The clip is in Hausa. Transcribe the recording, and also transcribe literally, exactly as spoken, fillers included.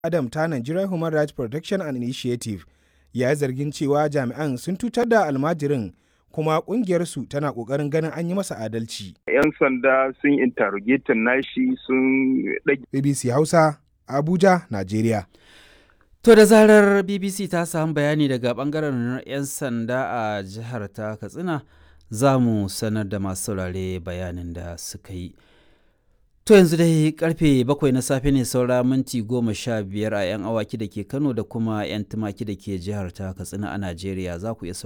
Adam ta Nigerian Human Rights Protection and Initiative ya yi zargin cewa jami'an sun cutar da almajirin kuma ƙungiyarsu tana ƙoƙarin ganin an yi masa adalci. 'Yan sanda sun interrogating nashi sun ɗage. B B C Hausa, Abuja, Najeriya. To da zarar B B C ta samu bayani daga ɓangaren 'yan sanda a jihar ta Katsina, za mu sanar da masu saurare bayanin da suka yi. To yanzu dai karfe bakwai na safe ne saura minti goma sha biyar a 'yan awaki da ke Kano da kuma 'yan tumaki da ke jihar ta Katsina a Najeriya. Za ku iya